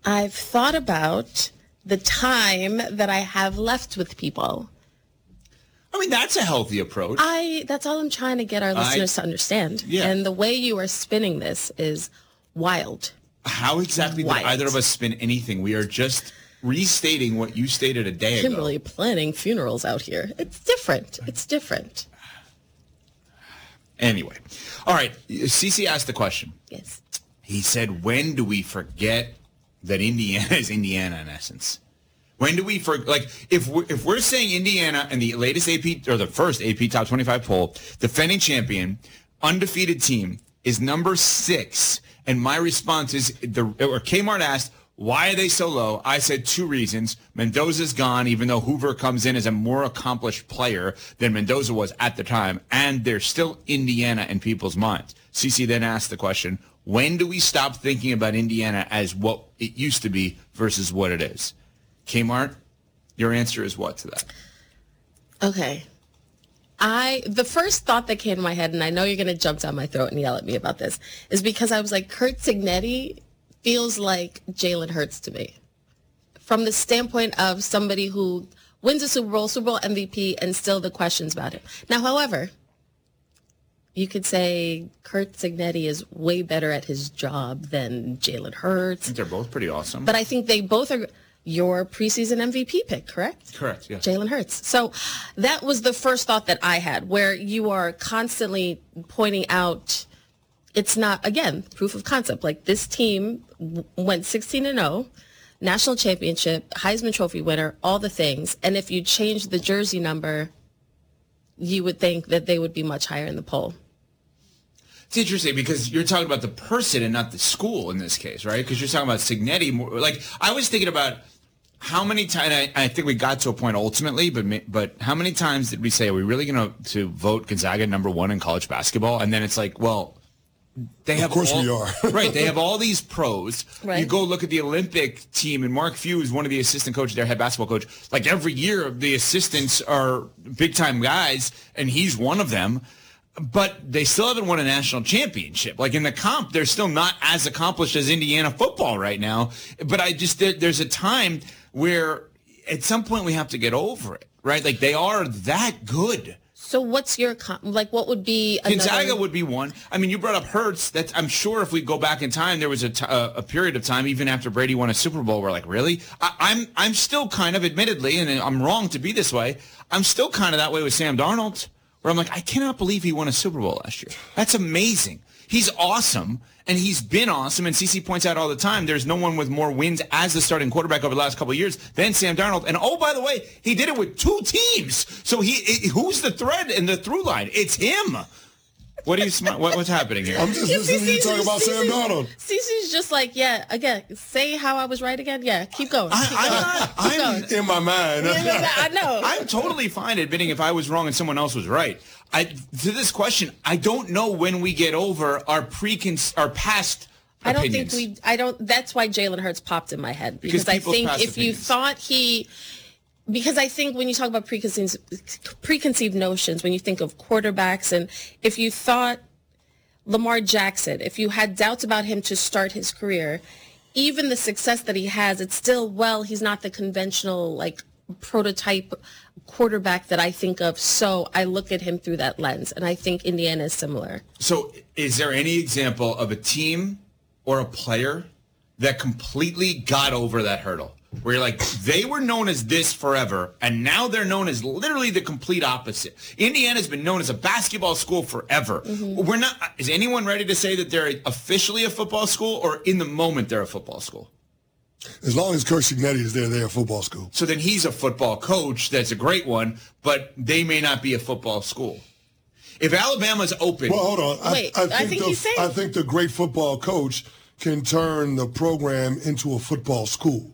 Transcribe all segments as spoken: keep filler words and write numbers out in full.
I've thought about the time that I have left with people. I mean, that's a healthy approach. I that's all I'm trying to get our listeners I, to understand. Yeah. And the way you are spinning this is wild. How exactly wild. Did either of us spin anything? We are just restating what you stated a day ago. Kimberly planning funerals out here. It's different. It's different. Anyway. All right. Cece asked the question. Yes. He said, when do we forget that Indiana is Indiana in essence? When do we, for like, if we're, if we're saying Indiana and the latest A P, or the first A P Top twenty-five poll, defending champion, undefeated team, is number six, and my response is, the or Kmart asked, why are they so low? I said two reasons. Mendoza's gone, even though Hoover comes in as a more accomplished player than Mendoza was at the time, and they're still Indiana in people's minds. Cece then asked the question, when do we stop thinking about Indiana as what it used to be versus what it is? Kmart, your answer is what to that? Okay. I the first thought that came to my head, and I know you're going to jump down my throat and yell at me about this, is because I was like, Curt Cignetti feels like Jalen Hurts to me. From the standpoint of somebody who wins a Super Bowl, Super Bowl M V P, and still the questions about him. Now, however, you could say Curt Cignetti is way better at his job than Jalen Hurts. I think they're both pretty awesome. But I think they both are your preseason M V P pick, correct? Correct, yeah. Jalen Hurts. So that was the first thought that I had, where you are constantly pointing out, it's not, again, proof of concept. Like, this team w- went sixteen and oh, national championship, Heisman Trophy winner, all the things. And if you change the jersey number, you would think that they would be much higher in the poll. It's interesting because you're talking about the person and not the school in this case, right? Because you're talking about Cignetti. More, like, I was thinking about how many times, I, I think we got to a point ultimately, but but how many times did we say, are we really going to to vote Gonzaga number one in college basketball? And then it's like, well, they have Of course all, we are. right, they have all these pros. Right. You go look at the Olympic team, and Mark Few is one of the assistant coaches, their head basketball coach. Like, every year, the assistants are big-time guys, and he's one of them. But they still haven't won a national championship. Like, in the comp, they're still not as accomplished as Indiana football right now. But I just, there, there's a time where at some point we have to get over it, right? Like, they are that good. So what's your, com- like, what would be another? Gonzaga would be one. I mean, you brought up Hurts. That's, I'm sure if we go back in time, there was a, t- a period of time, even after Brady won a Super Bowl, we're like, really? I, I'm I'm still kind of, admittedly, and I'm wrong to be this way, I'm still kind of that way with Sam Darnold, where I'm like, I cannot believe he won a Super Bowl last year. That's amazing. He's awesome, and he's been awesome. And Cece points out all the time, there's no one with more wins as the starting quarterback over the last couple of years than Sam Darnold. And, oh, by the way, he did it with two teams. So he, it, who's the thread and the through line? It's him. What are you? Sm- what, what's happening here? I'm just listening to you talk about Sam Darnold. Cece's just like, yeah, again, say how I was right again. Yeah, keep going. Keep I, going. I'm, not, Keep I'm going. In my mind. Yeah, I know. I'm totally fine admitting if I was wrong and someone else was right. I, to this question, I don't know when we get over our precon our past I don't opinions. think we. I don't. That's why Jalen Hurts popped in my head, because, Because I people's think past if you opinions. thought he, because I think when you talk about preconceived preconceived notions, when you think of quarterbacks, and if you thought Lamar Jackson, if you had doubts about him to start his career, even the success that he has, it's still, well, he's not the conventional, like, prototype quarterback that I think of. So I look at him through that lens, and I think Indiana is similar. So is there any example of a team or a player that completely got over that hurdle? Where you're like, they were known as this forever, and now they're known as literally the complete opposite. Indiana's been known as a basketball school forever. Mm-hmm. We're not. Is anyone ready to say that they're officially a football school, or in the moment they're a football school? As long as Curt Cignetti is there, they're a football school. So then he's a football coach. That's a great one, but they may not be a football school. If Alabama's open, Well, hold on. Wait, I, I, I think think the, he's saying- I think the great football coach can turn the program into a football school.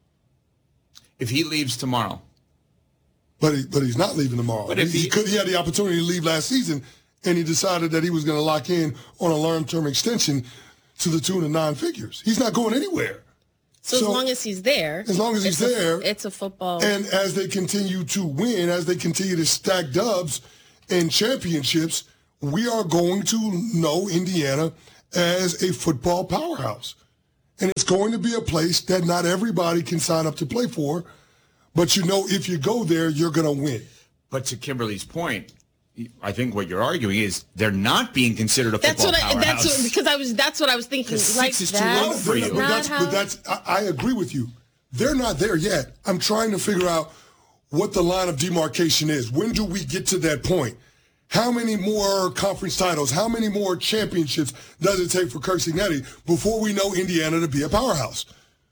if he leaves tomorrow, But he, but he's not leaving tomorrow. But if he, he- he could, he had the opportunity to leave last season, and he decided that he was going to lock in on a long-term extension to the tune of nine figures. He's not going anywhere. So, So, as long as he's there, as long as he's it's a- there, it's a football. And as they continue to win, as they continue to stack dubs and championships, we are going to know Indiana as a football powerhouse. And it's going to be a place that not everybody can sign up to play for. But you know, if you go there, you're going to win. But to Kimberly's point, I think what you're arguing is they're not being considered a That's football what I. powerhouse. That's what, because I was. That's what I was thinking. Because Like six is too that. low for you. But that's, Not but that's I, I agree with you. They're not there yet. I'm trying to figure out what the line of demarcation is. When do we get to that point? How many more conference titles, how many more championships does it take for Kirk Cignetti before we know Indiana to be a powerhouse?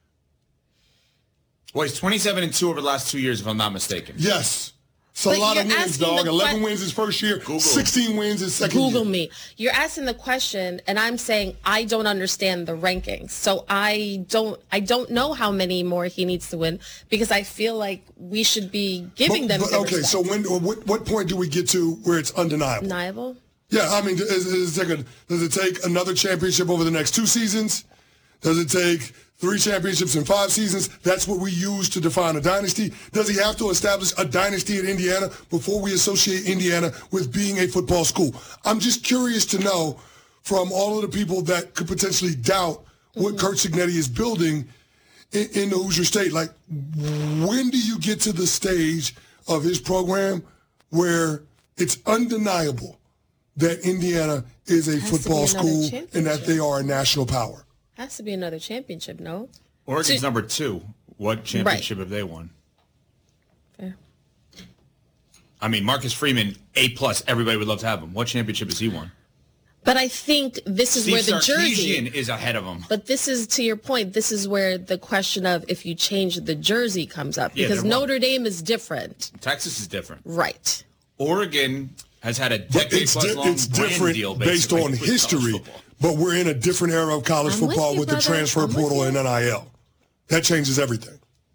Well, he's twenty-seven and two over the last two years, if I'm not mistaken. Yes. It's a But lot of you're wins, asking dog. the eleven que- wins his first year, Google. sixteen wins his second Google year. me. You're asking the question, and I'm saying I don't understand the rankings, so I don't. I don't know how many more he needs to win because I feel like we should be giving But- them. but, the okay, so respect. when, what, what point do we get to where it's undeniable? Undeniable. Yeah, I mean, is, is it take a, does it take another championship over the next two seasons? Does it take three championships in five seasons? That's what we use to define a dynasty. Does he have to establish a dynasty in Indiana before we associate Indiana with being a football school? I'm just curious to know from all of the people that could potentially doubt what Kirk Cignetti is building in, in the Hoosier State. Like, when do you get to the stage of his program where it's undeniable that Indiana is a Has to be football another school and that championship. they are a national power? Has to be another championship, no? Oregon's So- number two. What championship have they won? Fair. I mean, Marcus Freeman, A plus. Everybody would love to have him. What championship has he won? But I think this is Steve where the Sarkisian jersey. is ahead of him. But this is, to your point, this is where the question of if you change the jersey comes up. Yeah, Because they're wrong. Notre Dame is different. Texas is different. Right. Oregon has had a But decade it's, plus di- long it's brand different deal based basically on with college history, football. but we're in a different era of college I'm with football you, with the brother. transfer I'm with portal you. and N I L. That changes everything.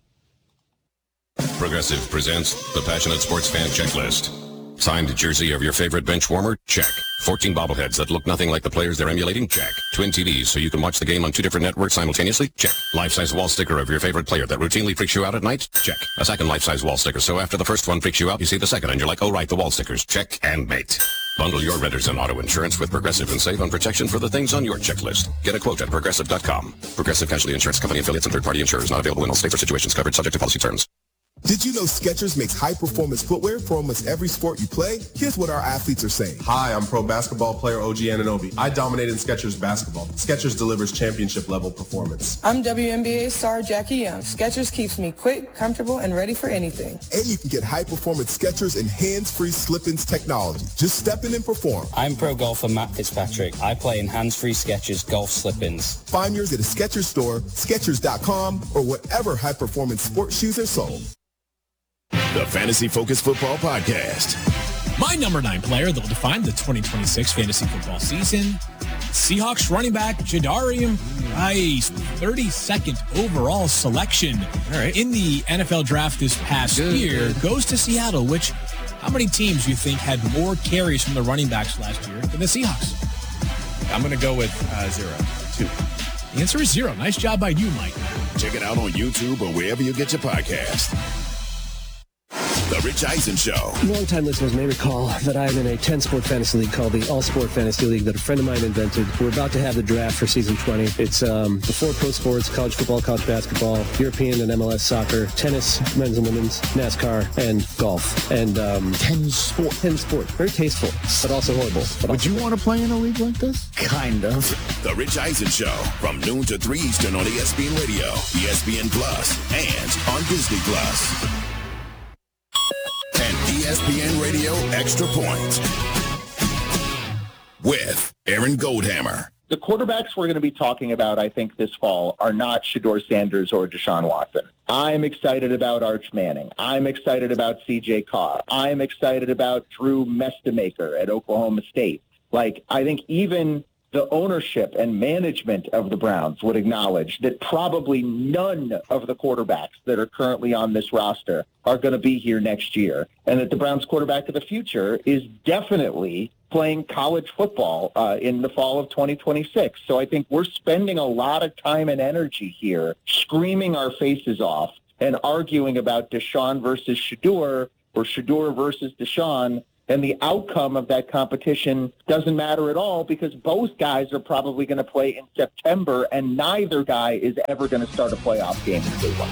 Progressive presents the Passionate Sports Fan Checklist. Signed jersey of your favorite bench warmer? Check. fourteen bobbleheads that look nothing like the players they're emulating? Check. Twin T Vs so you can watch the game on two different networks simultaneously? Check. Life-size wall sticker of your favorite player that routinely freaks you out at night? Check. A second life-size wall sticker so after the first one freaks you out, you see the second and you're like, oh right, the wall stickers. Check and mate. Bundle your renters and auto insurance with Progressive and save on protection for the things on your checklist. Get a quote at progressive dot com. Progressive Casualty Insurance Company affiliates and third-party insurers not available in all states or situations covered subject to policy terms. Did you know Skechers makes high-performance footwear for almost every sport you play? Here's what our athletes are saying. Hi, I'm pro basketball player O G Anunoby. I dominated in Skechers basketball. Skechers delivers championship-level performance. I'm W N B A star Jackie Young. Skechers keeps me quick, comfortable, and ready for anything. And you can get high-performance Skechers and hands-free slip-ins technology. Just step in and perform. I'm pro golfer Matt Fitzpatrick. I play in hands-free Skechers golf slip-ins. Find yours at a Skechers store, Skechers dot com, or whatever high-performance sports shoes are sold. The Fantasy Focus Football Podcast. My number nine player that will define the twenty twenty-six fantasy football season, Seahawks running back Jadarian Price, thirty-second overall selection in the N F L draft this past Good. year, goes to Seattle, which how many teams do you think had more carries from the running backs last year than the Seahawks? I'm going to go with uh, zero, two. The answer is zero. Nice job by you, Mike. Check it out on YouTube or wherever you get your podcast. The Rich Eisen Show. Long-time listeners may recall that I'm in a ten-sport fantasy league called the All-Sport Fantasy League that a friend of mine invented. We're about to have the draft for season twenty. It's um, the four pro sports, college football, college basketball, European and M L S soccer, tennis, men's and women's, NASCAR, and golf. And um, ten sport. Ten sport. Very tasteful, but also horrible. But Would also you want to play in a league like this? Kind of. The Rich Eisen Show from noon to three Eastern on E S P N Radio, E S P N Plus, and on Disney Plus. And E S P N Radio Extra Point with Aaron Goldhammer. The quarterbacks we're going to be talking about, I think, this fall are not Shedeur Sanders or Deshaun Watson. I'm excited about Arch Manning. I'm excited about C J Carr. I'm excited about Drew Mestamaker at Oklahoma State. Like, I think even the ownership and management of the Browns would acknowledge that probably none of the quarterbacks that are currently on this roster are going to be here next year, and that the Browns quarterback of the future is definitely playing college football uh, in the fall of twenty twenty-six. So I think we're spending a lot of time and energy here screaming our faces off and arguing about Deshaun versus Shedeur or Shedeur versus Deshaun then the outcome of that competition doesn't matter at all because both guys are probably going to play in September, and neither guy is ever going to start a playoff game in Cleveland.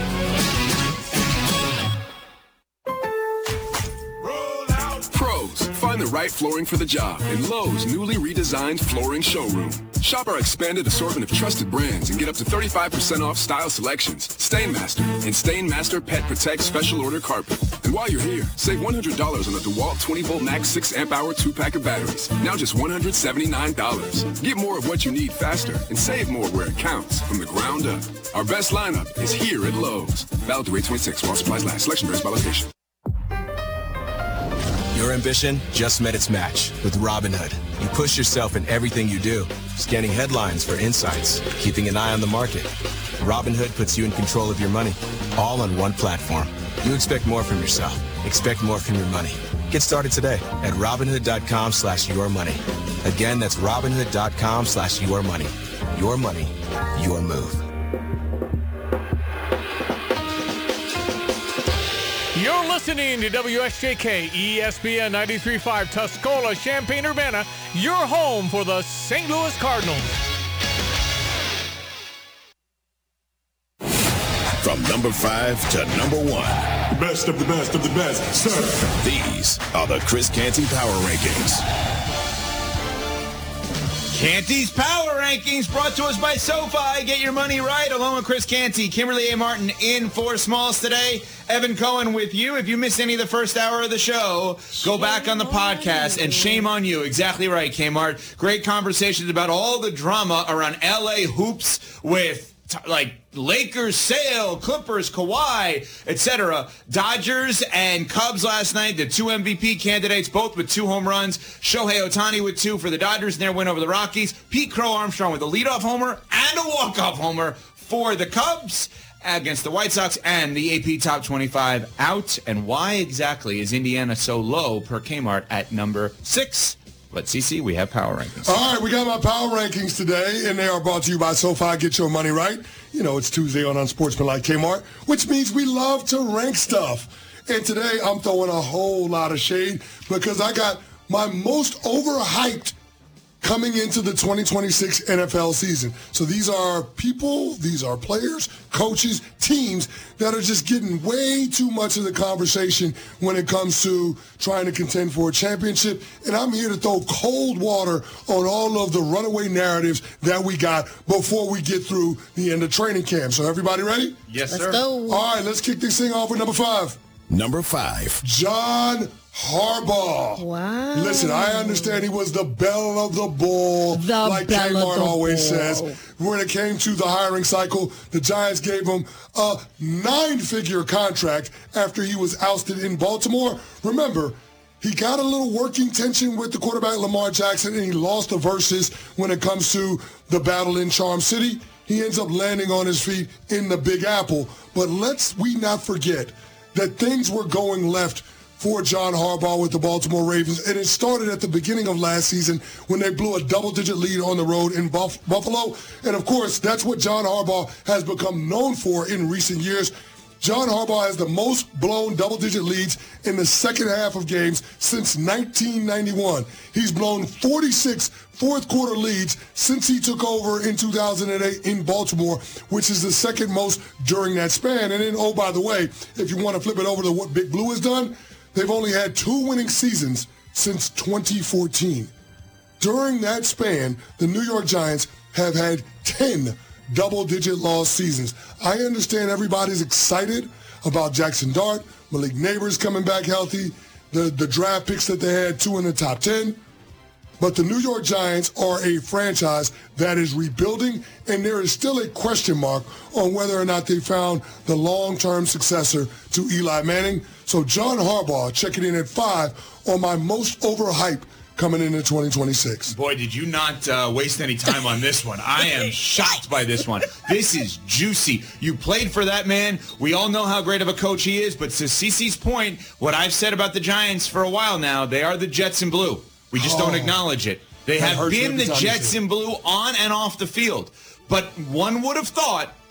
Pros, find the right flooring for the job in Lowe's newly redesigned flooring showroom. Shop our expanded assortment of trusted brands and get up to thirty-five percent off style selections, Stainmaster, and Stainmaster Pet Protect Special Order Carpet. And while you're here, save one hundred dollars on the DeWalt twenty volt Max six amp hour two-pack of batteries. Now just one hundred seventy-nine dollars. Get more of what you need faster and save more where it counts from the ground up. Our best lineup is here at Lowe's. Valid through eight twenty-six while supplies last. Selection varies by location. Your ambition just met its match with Robinhood. You push yourself in everything you do, scanning headlines for insights, keeping an eye on the market. Robinhood puts you in control of your money, all on one platform. You expect more from yourself. Expect more from your money. Get started today at Robinhood.com slash your money. Again, that's Robinhood.com slash your money. Your money, your move. You're listening to W S J K E S P N ninety-three point five Tuscola, Champaign-Urbana, your home for the Saint Louis Cardinals. From number five to number one. The best of the best of the best, sir. These are the Chris Canty Power Rankings. Canty's Power Rankings brought to us by SoFi. Get your money right along with Chris Canty. Kimberly A. Martin in for Smalls today. Evan Cohen with you. If you missed any of the first hour of the show, go back on the podcast and shame on you. Exactly right, Kmart. Great conversations about all the drama around L A hoops with T- like Lakers, Sale, Clippers, Kawhi, et cetera. Dodgers and Cubs last night, the two M V P candidates, both with two home runs. Shohei Ohtani with two for the Dodgers in their win over the Rockies. Pete Crow Armstrong with a leadoff homer and a walk-off homer for the Cubs against the White Sox, and the A P Top twenty-five out. And why exactly is Indiana so low per Kmart at number six? But, Cece, we have power rankings. All right, we got my power rankings today, and they are brought to you by SoFi. Get your money right. You know, it's Tuesday on Unsportsmanlike Kmart, which means we love to rank stuff. And today I'm throwing a whole lot of shade because I got my most overhyped coming into the twenty twenty-six N F L season. So these are people, these are players, coaches, teams that are just getting way too much of the conversation when it comes to trying to contend for a championship. And I'm here to throw cold water on all of the runaway narratives that we got before we get through the end of training camp. So everybody ready? Yes, Let's sir. go. All right, let's kick this thing off with number five. Number five. John Harbaugh. Wow. Listen, I understand he was the belle of the ball, The like belle of Kmart the always ball. says. When it came to the hiring cycle, the Giants gave him a nine-figure contract after he was ousted in Baltimore. Remember, he got a little working tension with the quarterback Lamar Jackson, and he lost the verses when it comes to the battle in Charm City. He ends up landing on his feet in the Big Apple. But let's we not forget that things were going left for John Harbaugh with the Baltimore Ravens. And it started at the beginning of last season when they blew a double-digit lead on the road in Buff- Buffalo. And, of course, that's what John Harbaugh has become known for in recent years. John Harbaugh has the most blown double-digit leads in the second half of games since nineteen ninety-one. He's blown forty-six fourth-quarter leads since he took over in two thousand eight in Baltimore, which is the second most during that span. And then, oh, by the way, if you want to flip it over to what Big Blue has done, they've only had two winning seasons since twenty fourteen. During that span, the New York Giants have had ten double-digit loss seasons. I understand everybody's excited about Jackson Dart, Malik Neighbors coming back healthy, the, the draft picks that they had, two in the top ten. But the New York Giants are a franchise that is rebuilding, and there is still a question mark on whether or not they found the long-term successor to Eli Manning. So John Harbaugh checking in at five on my most overhyped coming into twenty twenty-six. Boy, did you not uh, waste any time on this one. I am shocked by this one. This is juicy. You played for that man. We all know how great of a coach he is, but to Cece's point, what I've said about the Giants for a while now, they are the Jets in blue. We just Oh, don't acknowledge it. They that have hurts been every the time you Jets say it. in blue on and off the field. But one would have thought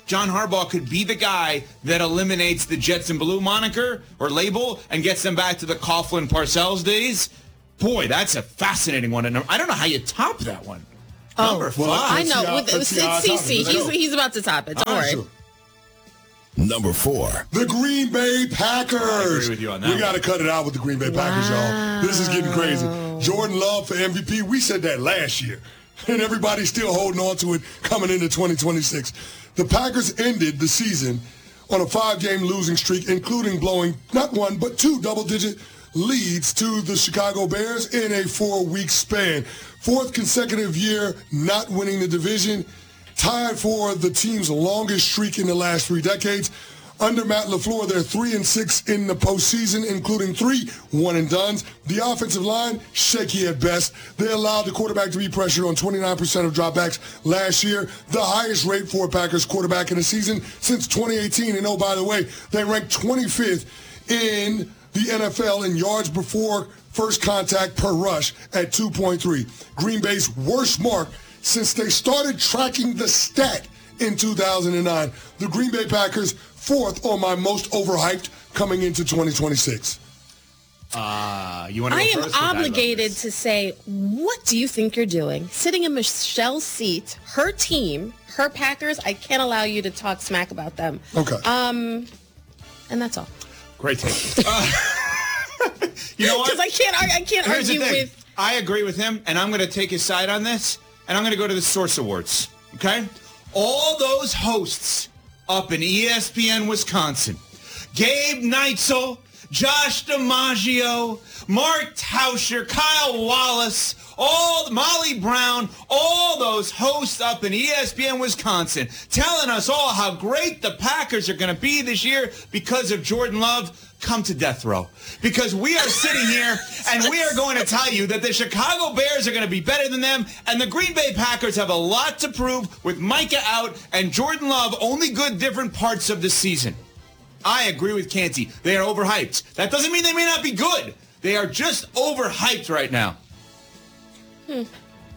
John Harbaugh could be the guy that eliminates the Jets and Blue moniker or label and gets them back to the Coughlin Parcells days. Boy, that's a fascinating one. And I don't know how you top that one. Oh, Number five. well, I know. Let's With, see how- it's let's see how C C. top it is. He's, he's about to top it. Don't All right, worry. sure. Number four. The Green Bay Packers. I agree with you on that We one. got to cut it out with the Green Bay Packers, y'all. This is getting crazy. Jordan Love for M V P. We said that last year, and everybody's still holding on to it coming into twenty twenty-six. The Packers ended the season on a five-game losing streak, including blowing not one but two double-digit leads to the Chicago Bears in a four-week span. Fourth consecutive year not winning the division, tied for the team's longest streak in the last three decades. Under Matt LaFleur, they're three and six in the postseason, including three one and dones. The offensive line, shaky at best. They allowed the quarterback to be pressured on twenty-nine percent of dropbacks last year, the highest rate for a Packers quarterback in a season since twenty eighteen. And oh, by the way, they ranked twenty-fifth in the N F L in yards before first contact per rush at two point three. Green Bay's worst mark since they started tracking the stat in two thousand nine. The Green Bay Packers, fourth on my most overhyped coming into twenty twenty-six. Uh, you want to I go am first? obligated to say, what do you think you're doing? Sitting in Michelle's seat, her team, her Packers, I can't allow you to talk smack about them. Okay. Um, and that's all. Great take. Uh, you know what? Because I can't, I, I can't Here's argue the thing. with... I agree with him, and I'm going to take his side on this, and I'm going to go to the Source Awards, okay? All those hosts up in E S P N Wisconsin, Gabe Neitzel, Josh DiMaggio, Mark Tauscher, Kyle Wallace, all Molly Brown, all those hosts up in E S P N Wisconsin telling us all how great the Packers are going to be this year because of Jordan Love. Come to death row. Because we are sitting here and we are going to tell you that the Chicago Bears are going to be better than them, and the Green Bay Packers have a lot to prove with Micah out and Jordan Love only good different parts of the season. I agree with Canty. They are overhyped. That doesn't mean they may not be good. They are just overhyped right now. Hmm.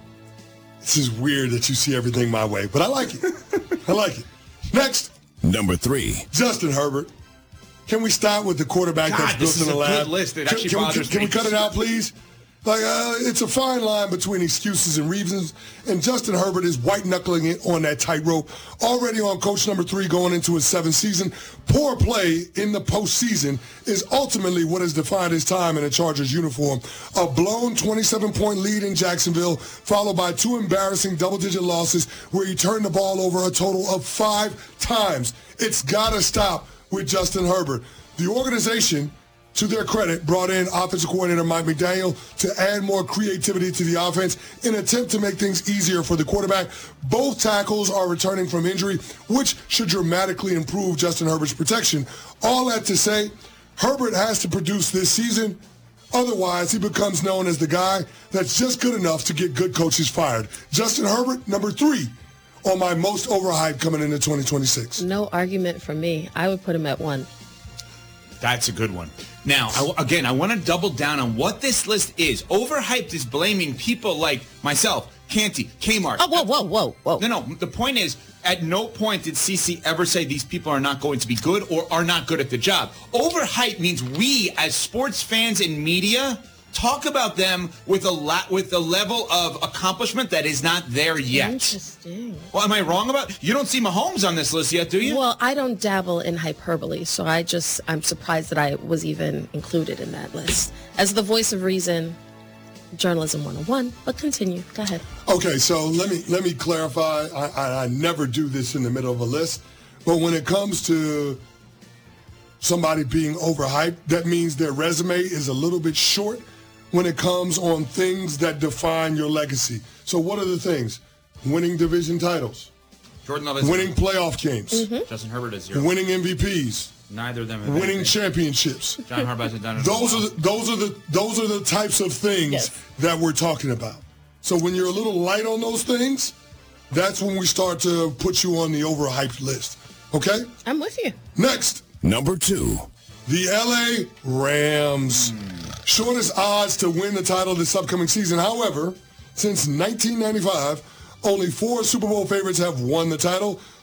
This is weird that you see everything my way, but I like it. I like it. Next. Number three. Justin Herbert. Can we start with the quarterback God, that's built this in is the a lab? good list. It Can- actually can, we, bothers can me. we cut it out, please? Like, uh, it's a fine line between excuses and reasons, and Justin Herbert is white-knuckling it on that tightrope. Already on coach number three going into his seventh season, poor play in the postseason is ultimately what has defined his time in a Chargers uniform. A blown twenty-seven point lead in Jacksonville, followed by two embarrassing double-digit losses where he turned the ball over a total of five times. It's got to stop with Justin Herbert. The organization, to their credit, brought in offensive coordinator Mike McDaniel to add more creativity to the offense in an attempt to make things easier for the quarterback. Both tackles are returning from injury, which should dramatically improve Justin Herbert's protection. All that to say, Herbert has to produce this season. Otherwise, he becomes known as the guy that's just good enough to get good coaches fired. Justin Herbert, number three on my most overhyped coming into twenty twenty-six. No argument from me. I would put him at one. That's a good one. Now, I, again, I want to double down on what this list is. Overhyped is blaming people like myself, Canty, Kmart. Oh, whoa, whoa, whoa, whoa. No, no. The point is, at no point did C C ever say these people are not going to be good or are not good at the job. Overhyped means we, as sports fans and media, talk about them with a la- with a level of accomplishment that is not there yet. Interesting. Well, am I wrong about? You don't see Mahomes on this list yet, do you? Well, I don't dabble in hyperbole, so I just, I'm surprised that I was even included in that list. As the voice of reason, journalism one oh one, but continue. Go ahead. Okay, so let me let me clarify. I, I, I never do this in the middle of a list, but when it comes to somebody being overhyped, that means their resume is a little bit short when it comes on things that define your legacy. So what are the things? Winning division titles. Jordan Love is winning playoff games. Mm-hmm. Justin Herbert is zero. Winning M V Ps. Neither of them have Winning anything. championships. John Harbaugh hasn't done it. Those are the, those are the those are the types of things Yes. that we're talking about. So when you're a little light on those things, that's when we start to put you on the overhyped list. Okay? I'm with you. Next, Number two. the L A Rams. Shortest odds to win the title this upcoming season. However, since nineteen ninety-five, only four Super Bowl favorites have won the title.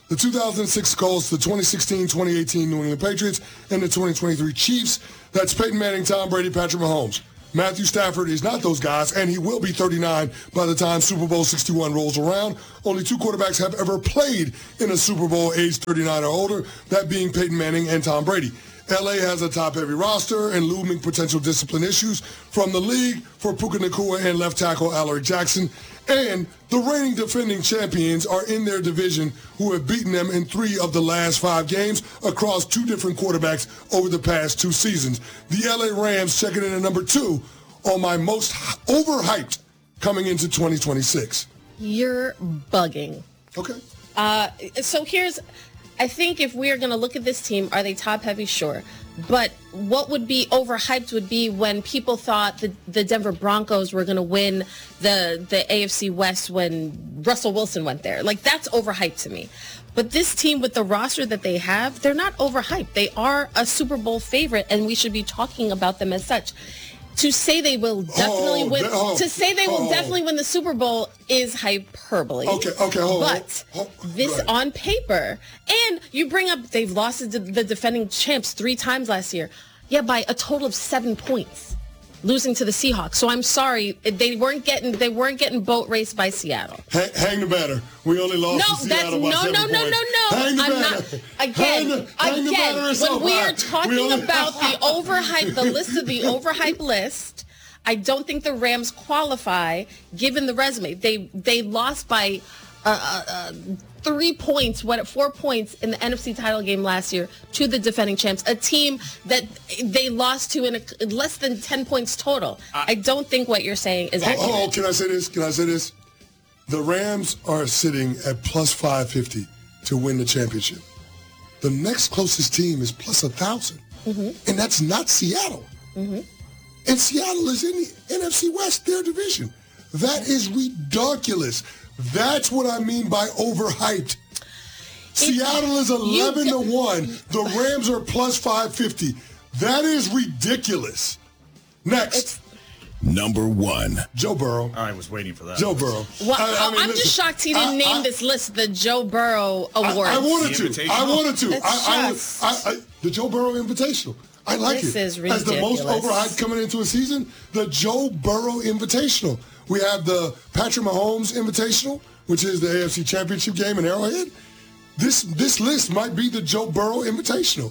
the two thousand six Colts, the twenty sixteen twenty eighteen New England Patriots, and the twenty twenty-three Chiefs. That's Peyton Manning, Tom Brady, Patrick Mahomes. Matthew Stafford is not those guys, and he will be thirty-nine by the time Super Bowl sixty-one rolls around. Only two quarterbacks have ever played in a Super Bowl age thirty-nine or older, that being Peyton Manning and Tom Brady. L A has a top-heavy roster and looming potential discipline issues from the league for Puka Nacua and left tackle Alaric Jackson. And the reigning defending champions are in their division, who have beaten them in three of the last five games across two different quarterbacks over the past two seasons. The L A Rams checking in at number two on my most overhyped coming into twenty twenty-six. You're bugging. Okay. Uh, so here's, I think if we're going to look at this team, are they top heavy? Sure. But what would be overhyped would be when people thought the, the Denver Broncos were going to win the, the A F C West when Russell Wilson went there. Like, that's overhyped to me. But this team, with the roster that they have, they're not overhyped. They are a Super Bowl favorite, and we should be talking about them as such. To say they will definitely oh, win, oh, to say they will oh. definitely win the Super Bowl is hyperbole. Okay, okay, hold on. But this on paper, and you bring up they've lost to the defending champs three times last year. Yeah, by a total of seven points, losing to the Seahawks. So I'm sorry, they weren't getting they weren't getting boat raced by Seattle. Hang, hang the banner. We only lost no, to that's, Seattle by no, seven no, points. no, no, no, Hang the I'm banner. not. Again, hang the, hang the again, banner when we are talking we only, about the overhype, the list of the overhype list, I don't think the Rams qualify given the resume. They they lost by uh, uh, three points, what four points in the N F C title game last year to the defending champs, a team that they lost to in a, less than ten points total. I, I don't think what you're saying is accurate. Oh, oh, can I say this? Can I say this? The Rams are sitting at plus five fifty to win the championship. The next closest team is plus one thousand, mm-hmm. and that's not Seattle. Mm-hmm. And Seattle is in the N F C West, their division. That is ridiculous. That's what I mean by overhyped. Seattle is eleven to one. The Rams are plus five fifty. That is ridiculous. Next. It's, Number one. Joe Burrow. I was waiting for that. Joe Burrow. Well, I, I mean, I'm listen, just shocked he didn't I, name I, this list the Joe Burrow Awards. I, I wanted to. I wanted to. It's I, just, I, I, the Joe Burrow Invitational. I like this it. Is As the most ridiculous. overhyped coming into a season, the Joe Burrow Invitational. We have the Patrick Mahomes Invitational, which is the A F C Championship game in Arrowhead. This this list might be the Joe Burrow Invitational.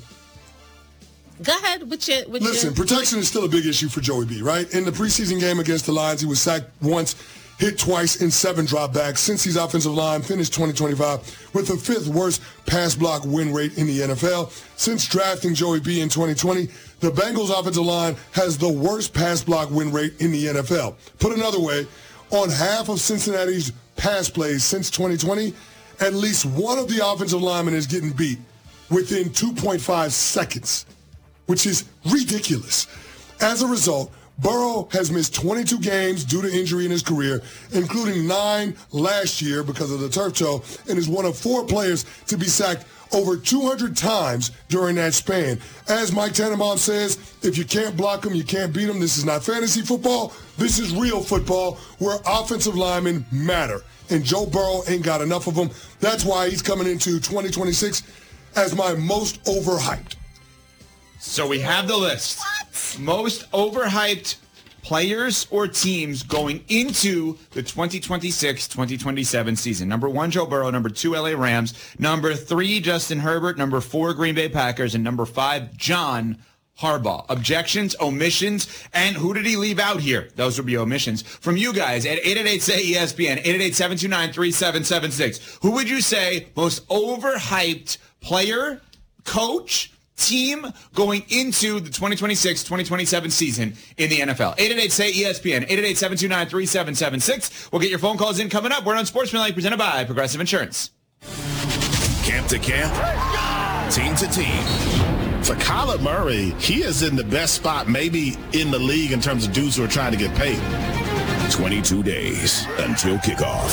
Go ahead with your with Listen, your, protection is still a big issue for Joey B, right? In the preseason game against the Lions, he was sacked once, hit twice, and seven dropbacks. Since his offensive line finished twenty twenty-five with the fifth worst pass block win rate in the N F L. Since drafting Joey B in twenty twenty, the Bengals offensive line has the worst pass block win rate in the N F L. Put another way, on half of Cincinnati's pass plays since twenty twenty, at least one of the offensive linemen is getting beat within two point five seconds, which is ridiculous. As a result, Burrow has missed twenty-two games due to injury in his career, including nine last year because of the turf toe, and is one of four players to be sacked over two hundred times during that span. As Mike Tannenbaum says, if you can't block them, you can't beat them. This is not fantasy football. This is real football where offensive linemen matter. And Joe Burrow ain't got enough of them. That's why he's coming into twenty twenty-six as my most overhyped. So we have the list. What? Most overhyped players or teams going into the twenty twenty-six twenty twenty-seven season. Number one, Joe Burrow. Number two, L A Rams. Number three, Justin Herbert. Number four, Green Bay Packers. And number five, John Harbaugh. Objections, omissions, and who did he leave out here? Those would be omissions. From you guys at eight eight eight, say E S P N, eight eight eight, seven two nine, three seven seven six. Who would you say most overhyped player, coach, team going into the twenty twenty-six twenty twenty-seven season in the N F L? eight eight eight, say E S P N, eight eight eight, seven two nine, three seven seven six. We'll get your phone calls in coming up. We're on Sportsmanlike, presented by Progressive Insurance. Camp to camp, team to team. For Kyler Murray, he is in the best spot maybe in the league in terms of dudes who are trying to get paid. twenty-two days until kickoff.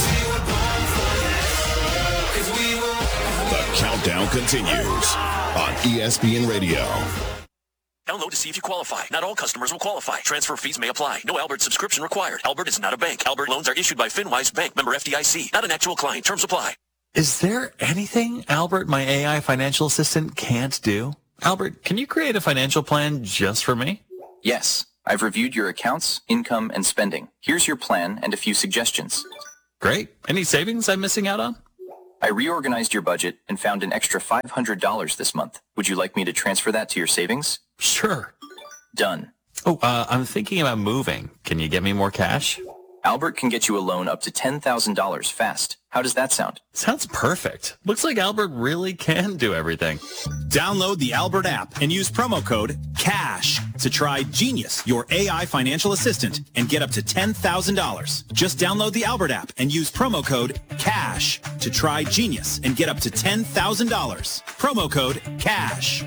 The countdown continues on E S P N Radio. Download to see if you qualify. Not all customers will qualify. Transfer fees may apply. No Albert subscription required. Albert is not a bank. Albert loans are issued by FinWise Bank, member F D I C. Not an actual client. Terms apply. Is there anything Albert, my A I financial assistant, can't do? Albert, can you create a financial plan just for me? Yes. I've reviewed your accounts, income, and spending. Here's your plan and a few suggestions. Great. Any savings I'm missing out on? I reorganized your budget and found an extra five hundred dollars this month. Would you like me to transfer that to your savings? Sure. Done. Oh, uh, I'm thinking about moving. Can you get me more cash? Albert can get you a loan up to ten thousand dollars fast. How does that sound? Sounds perfect. Looks like Albert really can do everything. Download the Albert app and use promo code CASH to try Genius, your A I financial assistant, and get up to ten thousand dollars. Just download the Albert app and use promo code CASH to try Genius and get up to ten thousand dollars. Promo code CASH.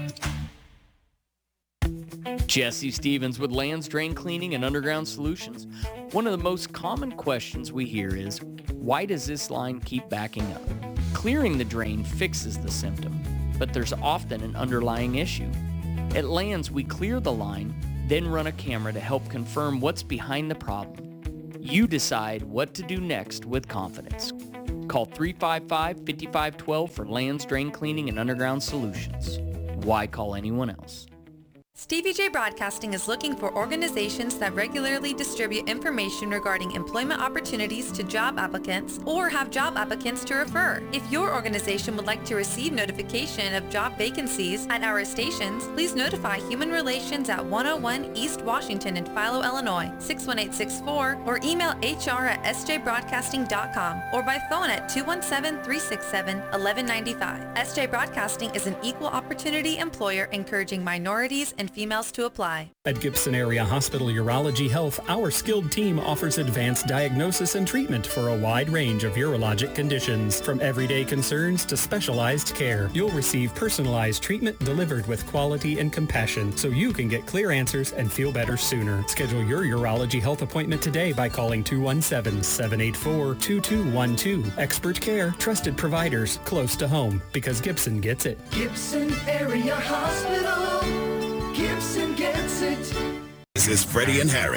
Jesse Stevens with Lands Drain Cleaning and Underground Solutions. One of the most common questions we hear is, why does this line keep backing up? Clearing the drain fixes the symptom, but there's often an underlying issue. At Lands, we clear the line, then run a camera to help confirm what's behind the problem. You decide what to do next with confidence. Call three five five, five five one two for Lands Drain Cleaning and Underground Solutions. Why call anyone else? Stevie J Broadcasting is looking for organizations that regularly distribute information regarding employment opportunities to job applicants or have job applicants to refer. If your organization would like to receive notification of job vacancies at our stations, please notify Human Relations at one oh one East Washington in Philo, Illinois, six one eight six four, or email H R at s j broadcasting dot com or by phone at two one seven, three six seven, one one nine five. S J Broadcasting is an equal opportunity employer encouraging minorities and females to apply. At Gibson Area Hospital Urology Health, our skilled team offers advanced diagnosis and treatment for a wide range of urologic conditions. From everyday concerns to specialized care, you'll receive personalized treatment delivered with quality and compassion so you can get clear answers and feel better sooner. Schedule your urology health appointment today by calling two one seven, seven eight four, two two one two. Expert care, trusted providers, close to home, because Gibson gets it. Gibson Area Hospital. Gibson gets it. This is Freddie and Harry.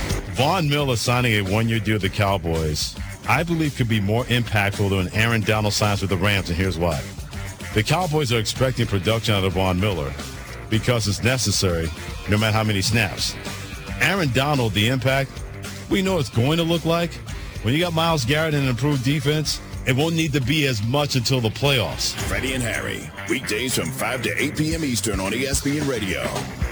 Von Miller signing a one-year deal with the Cowboys, I believe, could be more impactful than Aaron Donald signs with the Rams, and here's why. The Cowboys are expecting production out of Von Miller because it's necessary no matter how many snaps. Aaron Donald, the impact, we know it's going to look like. When you got Myles Garrett and an improved defense, it won't need to be as much until the playoffs. Freddie and Harry, weekdays from five to eight p.m. Eastern on E S P N Radio.